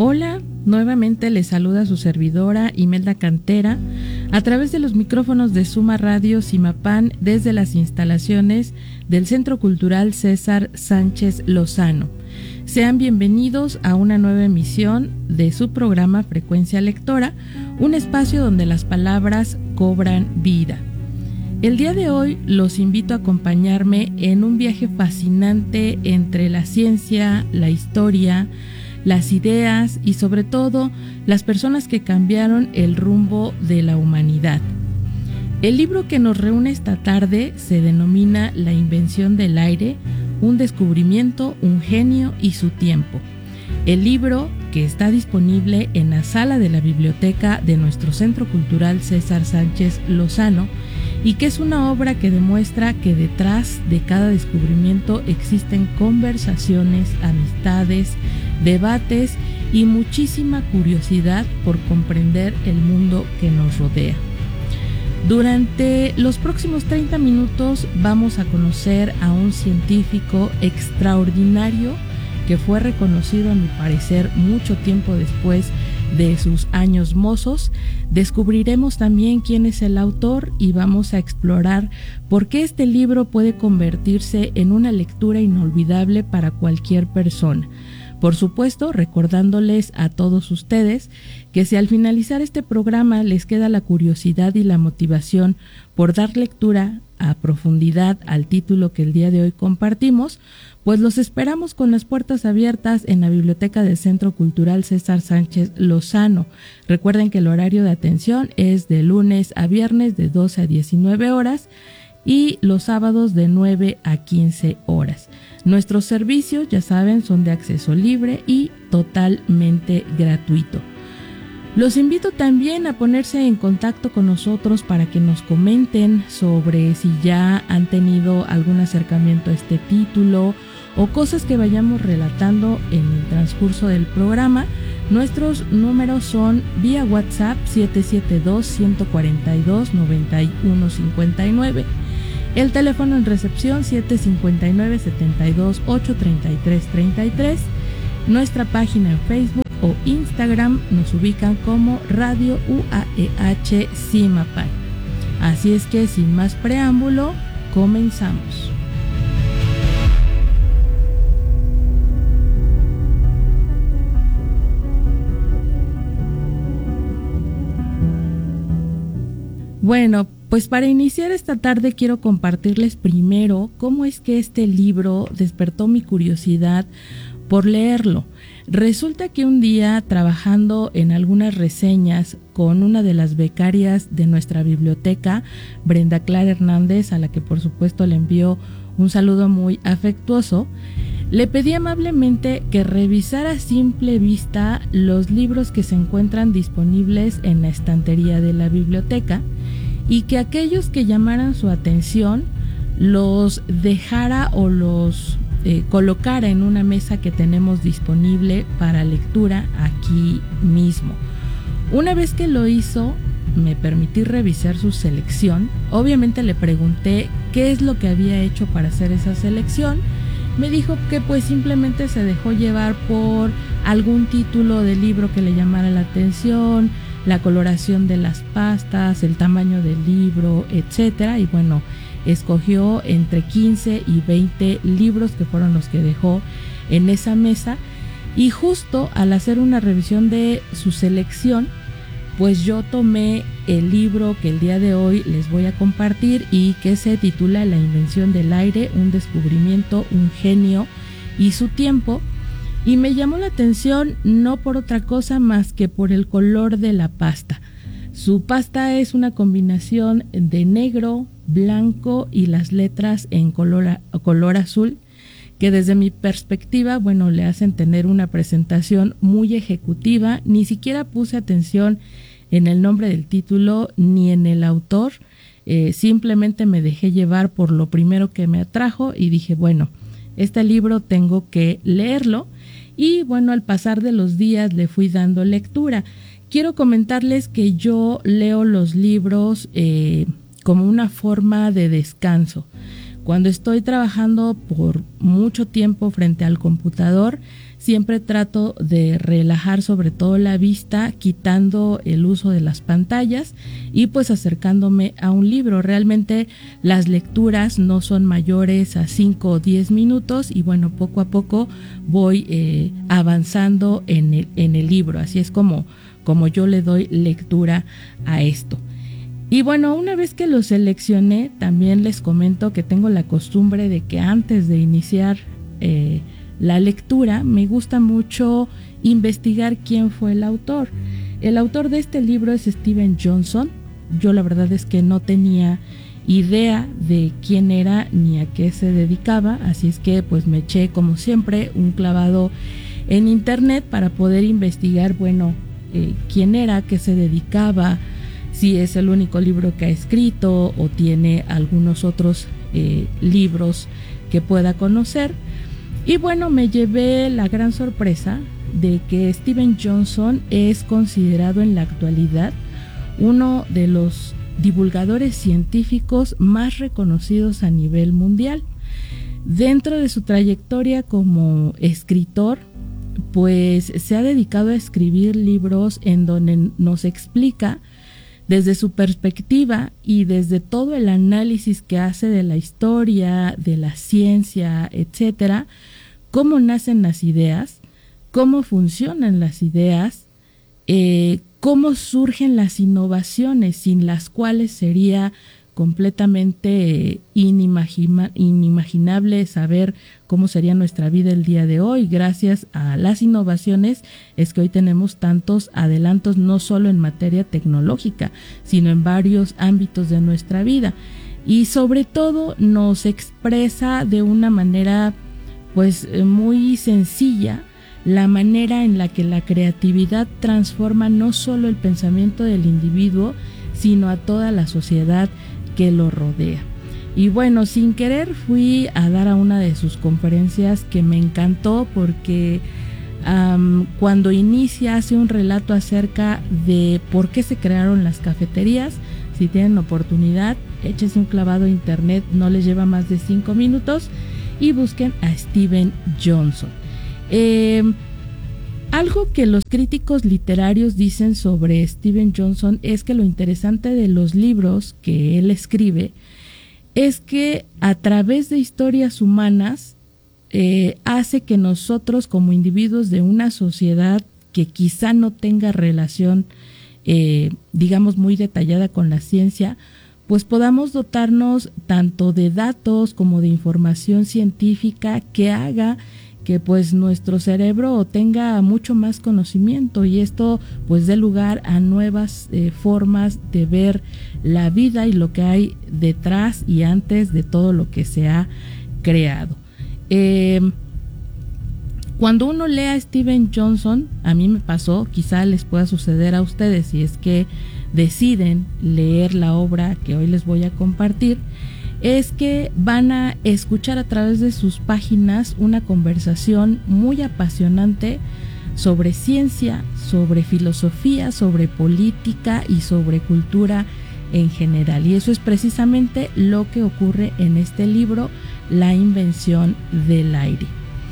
Hola, nuevamente les saluda su servidora Imelda Cantera a través de los micrófonos de Suma Radio Zimapán desde las instalaciones del Centro Cultural César Sánchez Lozano. Sean bienvenidos a una nueva emisión de su programa Frecuencia Lectora, un espacio donde las palabras cobran vida. El día de hoy los invito a acompañarme en un viaje fascinante entre la ciencia, la historia, las ideas y sobre todo las personas que cambiaron el rumbo de la humanidad. El libro que nos reúne esta tarde se denomina La invención del aire, un descubrimiento, un genio y su tiempo. El libro, que está disponible en la sala de la biblioteca de nuestro Centro Cultural César Sánchez Lozano, y que es una obra que demuestra que detrás de cada descubrimiento existen conversaciones, amistades, debates y muchísima curiosidad por comprender el mundo que nos rodea. Durante los próximos 30 minutos vamos a conocer a un científico extraordinario que fue reconocido, a mi parecer, mucho tiempo después de sus años mozos. Descubriremos también quién es el autor y vamos a explorar por qué este libro puede convertirse en una lectura inolvidable para cualquier persona. Por supuesto, recordándoles a todos ustedes que si al finalizar este programa les queda la curiosidad y la motivación por dar lectura a profundidad al título que el día de hoy compartimos, pues los esperamos con las puertas abiertas en la biblioteca del Centro Cultural César Sánchez Lozano. Recuerden que el horario de atención es de lunes a viernes de 12 a 19 horas y los sábados de 9 a 15 horas. Nuestros servicios, ya saben, son de acceso libre y totalmente gratuito. Los invito también a ponerse en contacto con nosotros para que nos comenten sobre si ya han tenido algún acercamiento a este título o cosas que vayamos relatando en el transcurso del programa. Nuestros números son vía WhatsApp 772-142-9159. El teléfono en recepción 759-72-833-33. Nuestra página en Facebook o Instagram nos ubican como Radio UAEH Zimapán. Así es que sin más preámbulo, comenzamos. Bueno, pues para iniciar esta tarde quiero compartirles primero cómo es que este libro despertó mi curiosidad por leerlo. Resulta que un día, trabajando en algunas reseñas con una de las becarias de nuestra biblioteca, Brenda Clara Hernández, a la que por supuesto le envío un saludo muy afectuoso, le pedí amablemente que revisara a simple vista los libros que se encuentran disponibles en la estantería de la biblioteca y que aquellos que llamaran su atención los dejara o los colocara en una mesa que tenemos disponible para lectura aquí mismo. Una vez que lo hizo, me permití revisar su selección. Obviamente le pregunté qué es lo que había hecho para hacer esa selección. Me dijo que pues simplemente se dejó llevar por algún título de libro que le llamara la atención, la coloración de las pastas, el tamaño del libro, etcétera, y bueno, escogió entre 15 y 20 libros que fueron los que dejó en esa mesa. Y justo al hacer una revisión de su selección, pues yo tomé el libro que el día de hoy les voy a compartir y que se titula La invención del aire, un descubrimiento, un genio y su tiempo. Y me llamó la atención no por otra cosa más que por el color de la pasta. Su pasta es una combinación de negro, blanco y las letras en color azul, que desde mi perspectiva, bueno, le hacen tener una presentación muy ejecutiva. Ni siquiera puse atención en el nombre del título ni en el autor, simplemente me dejé llevar por lo primero que me atrajo y dije, bueno, este libro tengo que leerlo. Y bueno, al pasar de los días le fui dando lectura. Quiero comentarles que yo leo los libros como una forma de descanso. Cuando estoy trabajando por mucho tiempo frente al computador, siempre trato de relajar sobre todo la vista, quitando el uso de las pantallas y pues acercándome a un libro. Realmente las lecturas no son mayores a 5 o 10 minutos y bueno, poco a poco voy avanzando en el libro. Así es como yo le doy lectura a esto. Y bueno, una vez que lo seleccioné, también les comento que tengo la costumbre de que antes de iniciar la lectura, me gusta mucho investigar quién fue el autor. El autor de este libro es Steven Johnson. Yo la verdad es que no tenía idea de quién era ni a qué se dedicaba, así es que pues me eché como siempre un clavado en internet para poder investigar, bueno, quién era, qué se dedicaba, si es el único libro que ha escrito o tiene algunos otros libros que pueda conocer. Y bueno, me llevé la gran sorpresa de que Steven Johnson es considerado en la actualidad uno de los divulgadores científicos más reconocidos a nivel mundial. Dentro de su trayectoria como escritor, pues se ha dedicado a escribir libros en donde nos explica desde su perspectiva y desde todo el análisis que hace de la historia, de la ciencia, etcétera, cómo nacen las ideas, cómo funcionan las ideas, cómo surgen las innovaciones, sin las cuales sería completamente inimaginable saber cómo sería nuestra vida el día de hoy. Gracias a las innovaciones es que hoy tenemos tantos adelantos, no solo en materia tecnológica, sino en varios ámbitos de nuestra vida. Y sobre todo nos expresa de una manera pues muy sencilla la manera en la que la creatividad transforma no solo el pensamiento del individuo, sino a toda la sociedad que lo rodea. Y bueno, sin querer fui a dar a una de sus conferencias que me encantó porque cuando inicia hace un relato acerca de por qué se crearon las cafeterías. Si tienen oportunidad, échense un clavado a internet, no les lleva más de 5 minutos y busquen a Steven Johnson. Algo que los críticos literarios dicen sobre Steven Johnson es que lo interesante de los libros que él escribe es que a través de historias humanas hace que nosotros como individuos de una sociedad que quizá no tenga relación digamos muy detallada con la ciencia, pues podamos dotarnos tanto de datos como de información científica que haga que pues nuestro cerebro tenga mucho más conocimiento y esto pues dé lugar a nuevas formas de ver la vida y lo que hay detrás y antes de todo lo que se ha creado. Cuando uno lee a Steven Johnson, a mí me pasó, quizá les pueda suceder a ustedes si es que deciden leer la obra que hoy les voy a compartir, es que van a escuchar a través de sus páginas una conversación muy apasionante sobre ciencia, sobre filosofía, sobre política y sobre cultura en general. Y eso es precisamente lo que ocurre en este libro, La invención del aire.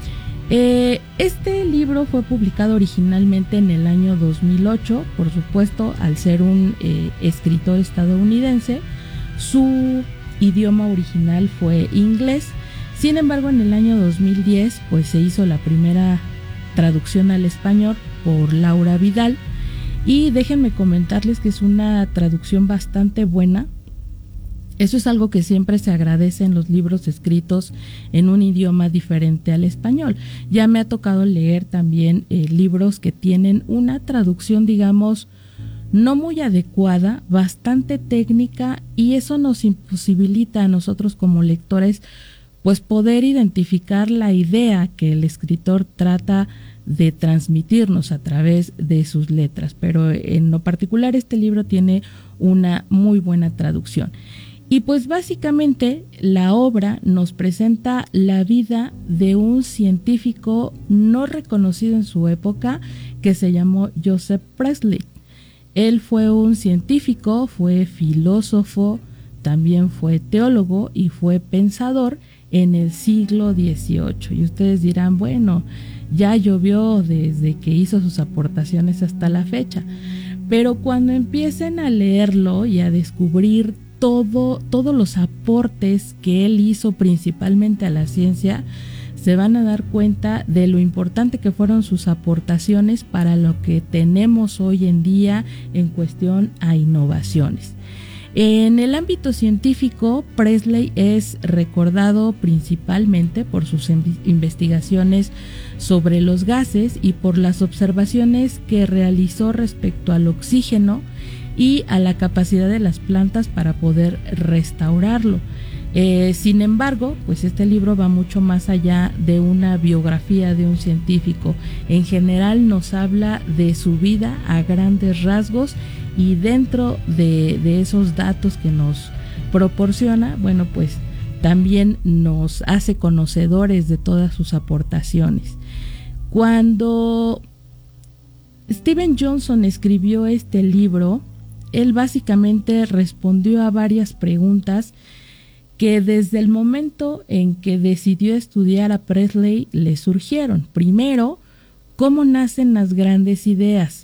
Este libro fue publicado originalmente en el año 2008, por supuesto, al ser un escritor estadounidense, su idioma original fue inglés. Sin embargo, en el año 2010 pues se hizo la primera traducción al español por Laura Vidal y déjenme comentarles que es una traducción bastante buena. Eso es algo que siempre se agradece en los libros escritos en un idioma diferente al español. Ya me ha tocado leer también libros que tienen una traducción, digamos, no muy adecuada, bastante técnica, y eso nos imposibilita a nosotros como lectores pues poder identificar la idea que el escritor trata de transmitirnos a través de sus letras. Pero en lo particular este libro tiene una muy buena traducción. Y pues básicamente la obra nos presenta la vida de un científico no reconocido en su época que se llamó Joseph Priestley. Él fue un científico, fue filósofo, también fue teólogo y fue pensador en el siglo XVIII. Y ustedes dirán, bueno, ya llovió desde que hizo sus aportaciones hasta la fecha. Pero cuando empiecen a leerlo y a descubrir todos los aportes que él hizo principalmente a la ciencia, se van a dar cuenta de lo importante que fueron sus aportaciones para lo que tenemos hoy en día en cuestión a innovaciones. En el ámbito científico, Presley es recordado principalmente por sus investigaciones sobre los gases y por las observaciones que realizó respecto al oxígeno y a la capacidad de las plantas para poder restaurarlo. Sin embargo, pues este libro va mucho más allá de una biografía de un científico. En general nos habla de su vida a grandes rasgos, y dentro de esos datos que nos proporciona, bueno, pues también nos hace conocedores de todas sus aportaciones. Cuando Steven Johnson escribió este libro, él básicamente respondió a varias preguntas que desde el momento en que decidió estudiar a Presley le surgieron. Primero, ¿cómo nacen las grandes ideas?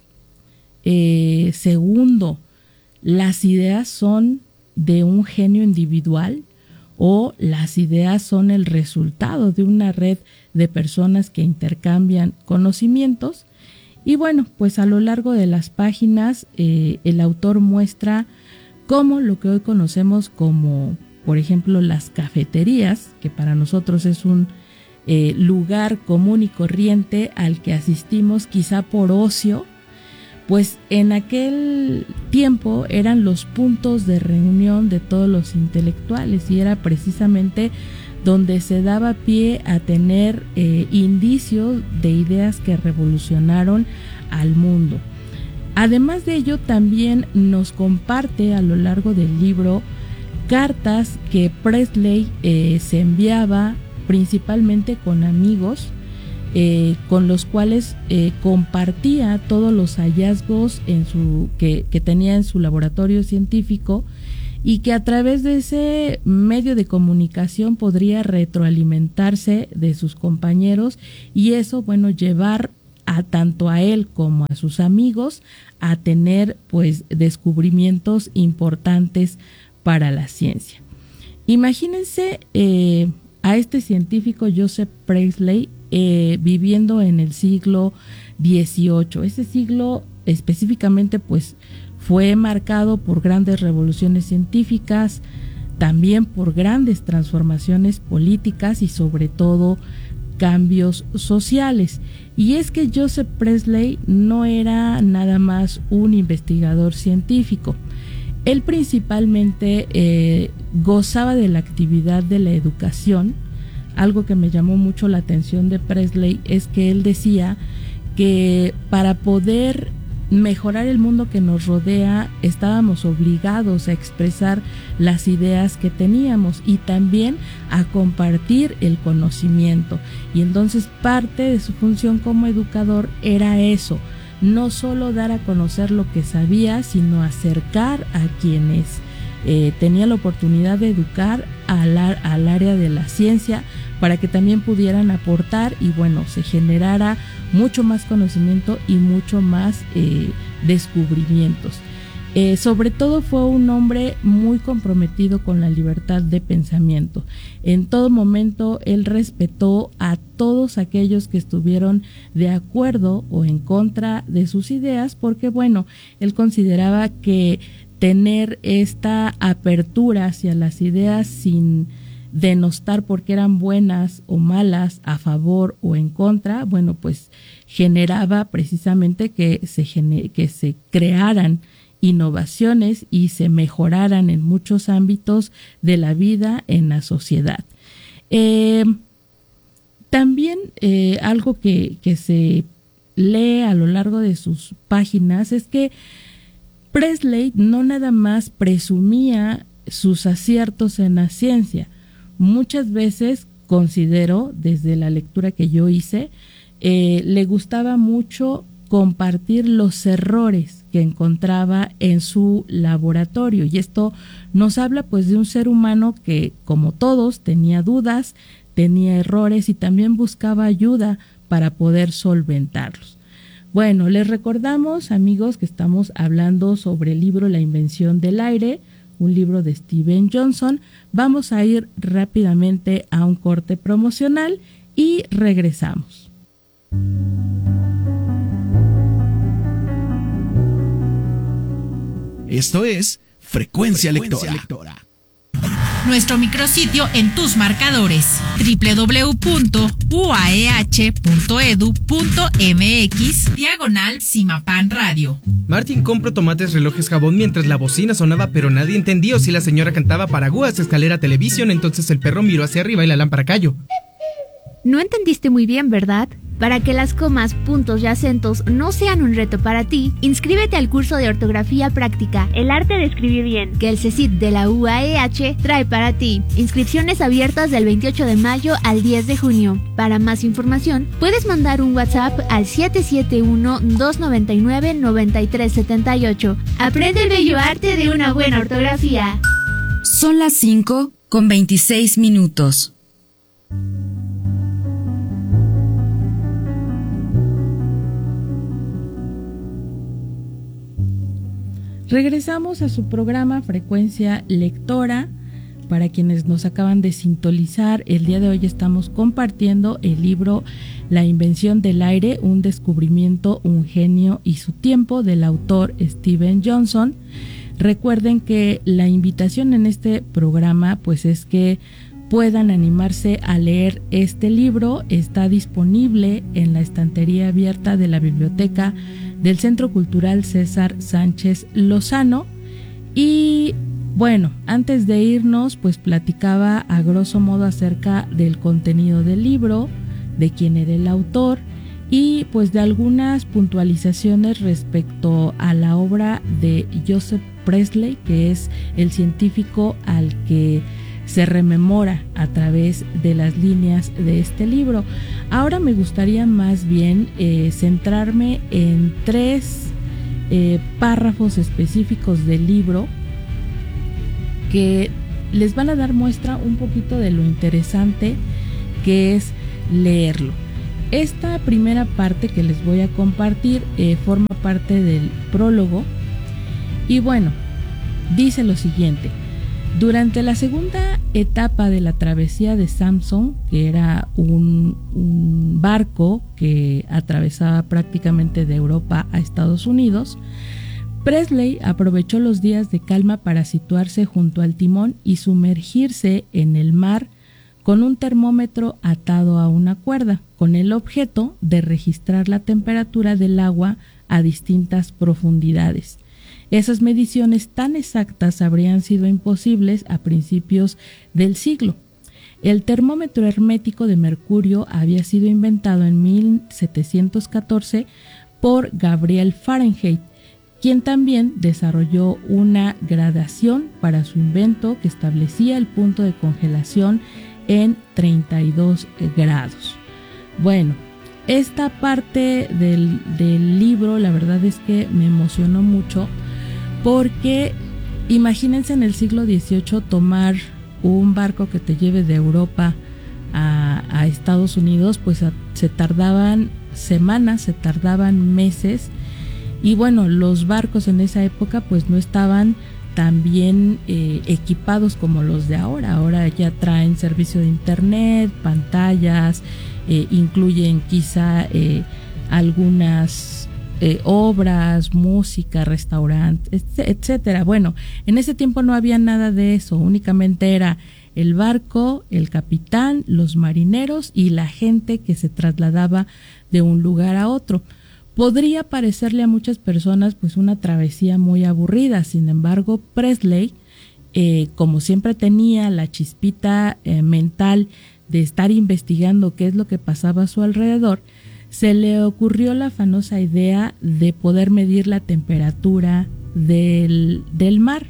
Segundo, ¿las ideas son de un genio individual o las ideas son el resultado de una red de personas que intercambian conocimientos? Y bueno, pues a lo largo de las páginas el autor muestra cómo lo que hoy conocemos como, por ejemplo, las cafeterías, que para nosotros es un lugar común y corriente al que asistimos quizá por ocio, pues en aquel tiempo eran los puntos de reunión de todos los intelectuales y era precisamente donde se daba pie a tener indicios de ideas que revolucionaron al mundo. Además de ello, también nos comparte a lo largo del libro cartas que Presley se enviaba principalmente con amigos, con los cuales compartía todos los hallazgos que tenía en su laboratorio científico, y que a través de ese medio de comunicación podría retroalimentarse de sus compañeros, y eso, bueno, llevar tanto a él como a sus amigos a tener pues descubrimientos importantes para la ciencia. Imagínense a este científico Joseph Presley viviendo en el siglo XVIII. Ese siglo específicamente pues fue marcado por grandes revoluciones científicas, también por grandes transformaciones políticas y sobre todo cambios sociales. Y es que Joseph Presley no era nada más un investigador científico. Él principalmente gozaba de la actividad de la educación. Algo que me llamó mucho la atención de Presley es que él decía que para poder mejorar el mundo que nos rodea estábamos obligados a expresar las ideas que teníamos y también a compartir el conocimiento. Y entonces parte de su función como educador era eso, no solo dar a conocer lo que sabía, sino acercar a quienes tenía la oportunidad de educar al área de la ciencia para que también pudieran aportar y bueno, se generara mucho más conocimiento y mucho más descubrimientos. Sobre todo fue un hombre muy comprometido con la libertad de pensamiento. En todo momento él respetó a todos aquellos que estuvieron de acuerdo o en contra de sus ideas, porque bueno, él consideraba que tener esta apertura hacia las ideas sin denostar porque eran buenas o malas, a favor o en contra, bueno, pues generaba precisamente que se crearan innovaciones y se mejoraran en muchos ámbitos de la vida en la sociedad. También algo que se lee a lo largo de sus páginas es que Presley no nada más presumía sus aciertos en la ciencia. Muchas veces considero, desde la lectura que yo hice, le gustaba mucho compartir los errores que encontraba en su laboratorio. Y esto nos habla pues de un ser humano que, como todos, tenía dudas, tenía errores y también buscaba ayuda para poder solventarlos. Bueno, les recordamos, amigos, que estamos hablando sobre el libro La invención del aire, un libro de Steven Johnson. Vamos a ir rápidamente a un corte promocional y regresamos. Esto es Frecuencia Lectora. Nuestro micrositio en tus marcadores, www.uaeh.edu.mx/Cimapan Radio. Martin compró tomates, relojes, jabón mientras la bocina sonaba, pero nadie entendió si la señora cantaba Paraguas, escalera, televisión. Entonces el perro miró hacia arriba y la lámpara cayó. No entendiste muy bien, ¿verdad? Para que las comas, puntos y acentos no sean un reto para ti, inscríbete al curso de ortografía práctica, El arte de escribir bien, que el CECIT de la UAEH trae para ti. Inscripciones abiertas del 28 de mayo al 10 de junio. Para más información, puedes mandar un WhatsApp al 771-299-9378. Aprende el bello arte de una buena ortografía. Son las 5:26. Regresamos a su programa Frecuencia Lectora. Para quienes nos acaban de sintonizar, el día de hoy estamos compartiendo el libro La invención del aire, un descubrimiento, un genio y su tiempo, del autor Steven Johnson. Recuerden que la invitación en este programa pues es que puedan animarse a leer este libro. Está disponible en la estantería abierta de la biblioteca del Centro Cultural César Sánchez Lozano. Y bueno, antes de irnos, pues platicaba a grosso modo acerca del contenido del libro, de quién era el autor y pues de algunas puntualizaciones respecto a la obra de Joseph Priestley, que es el científico al que se rememora a través de las líneas de este libro. Ahora me gustaría más bien centrarme en tres párrafos específicos del libro que les van a dar muestra un poquito de lo interesante que es leerlo. Esta primera parte que les voy a compartir forma parte del prólogo y bueno, dice lo siguiente: durante la segunda etapa de la travesía de Samson, que era un barco que atravesaba prácticamente de Europa a Estados Unidos, Priestley aprovechó los días de calma para situarse junto al timón y sumergirse en el mar con un termómetro atado a una cuerda, con el objeto de registrar la temperatura del agua a distintas profundidades. Esas mediciones tan exactas habrían sido imposibles a principios del siglo. El termómetro hermético de mercurio había sido inventado en 1714 por Gabriel Fahrenheit, quien también desarrolló una gradación para su invento que establecía el punto de congelación en 32 grados. Bueno, esta parte del libro la verdad es que me emocionó mucho, porque imagínense en el siglo XVIII tomar un barco que te lleve de Europa a Estados Unidos, pues se tardaban semanas, se tardaban meses. Y bueno, los barcos en esa época pues no estaban tan bien equipados como los de ahora. Ahora ya traen servicio de internet, pantallas, incluyen quizá algunas obras, música, restaurantes, etcétera. Bueno, en ese tiempo no había nada de eso, únicamente era el barco, el capitán, los marineros y la gente que se trasladaba de un lugar a otro. Podría parecerle a muchas personas pues una travesía muy aburrida. Sin embargo, Priestley, como siempre tenía la chispita mental de estar investigando qué es lo que pasaba a su alrededor, se le ocurrió la afanosa idea de poder medir la temperatura del mar.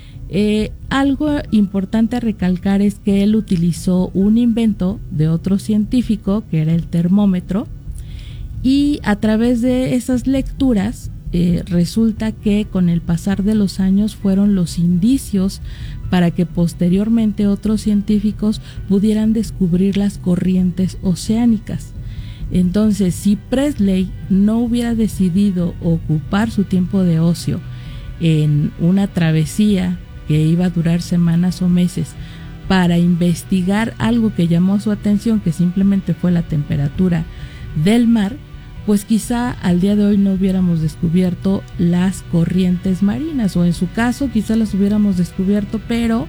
Algo importante a recalcar es que él utilizó un invento de otro científico, que era el termómetro, y a través de esas lecturas resulta que con el pasar de los años fueron los indicios para que posteriormente otros científicos pudieran descubrir las corrientes oceánicas. Entonces, si Presley no hubiera decidido ocupar su tiempo de ocio en una travesía que iba a durar semanas o meses para investigar algo que llamó su atención, que simplemente fue la temperatura del mar, pues quizá al día de hoy no hubiéramos descubierto las corrientes marinas, o en su caso quizá las hubiéramos descubierto, pero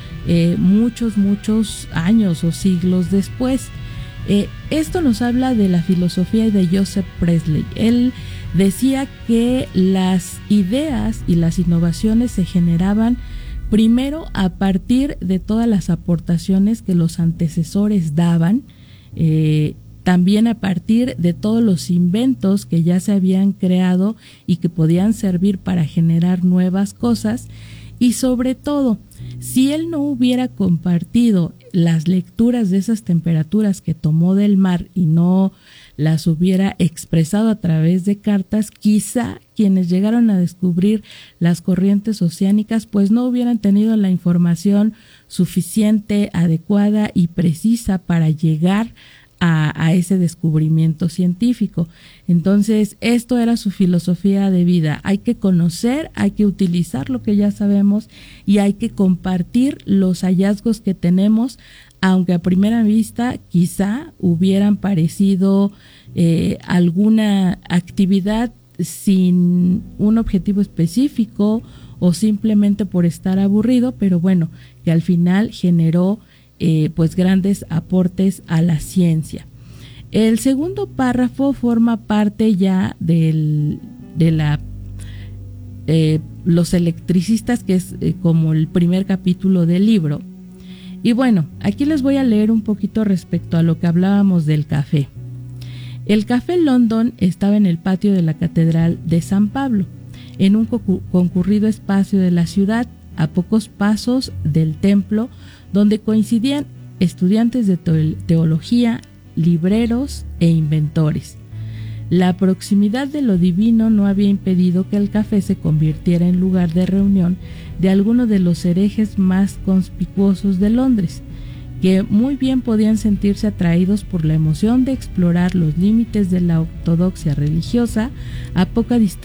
muchos años o siglos después. Esto nos habla de la filosofía de Joseph Presley. Él decía que las ideas y las innovaciones se generaban primero a partir de todas las aportaciones que los antecesores daban, también a partir de todos los inventos que ya se habían creado y que podían servir para generar nuevas cosas, y sobre todo, si él no hubiera compartido las lecturas de esas temperaturas que tomó del mar y no las hubiera expresado a través de cartas, quizá quienes llegaron a descubrir las corrientes oceánicas pues no hubieran tenido la información suficiente, adecuada y precisa para llegar a ese descubrimiento científico. Entonces, esto era su filosofía de vida. Hay que conocer, hay que utilizar lo que ya sabemos y hay que compartir los hallazgos que tenemos, aunque a primera vista quizá hubieran parecido alguna actividad sin un objetivo específico o simplemente por estar aburrido, pero bueno, que al final generó pues grandes aportes a la ciencia. El segundo párrafo forma parte ya de los electricistas, que es como el primer capítulo del libro. Y bueno, aquí les voy a leer un poquito respecto a lo que hablábamos del café. El Café London estaba en el patio de la Catedral de San Pablo, en un concurrido espacio de la ciudad, a pocos pasos del templo, donde coincidían estudiantes de teología, libreros e inventores. La proximidad de lo divino no había impedido que el café se convirtiera en lugar de reunión de algunos de los herejes más conspicuosos de Londres, que muy bien podían sentirse atraídos por la emoción de explorar los límites de la ortodoxia religiosa a poca distancia